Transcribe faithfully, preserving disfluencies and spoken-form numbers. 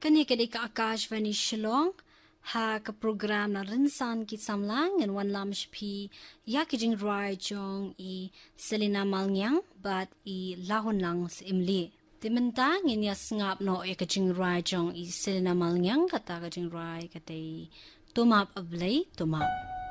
Kani kadi ka Akashvani Shillong ha ka program na rinsan ki samlang and one lam shpi ya ki jing rai jong I Selena Malnyang but I lahon lang sa imli. Timenta ngin ya sngap no ya ka jing rai jong I Selena Malnyang kata ka jing rai katay tumap ablay tumap.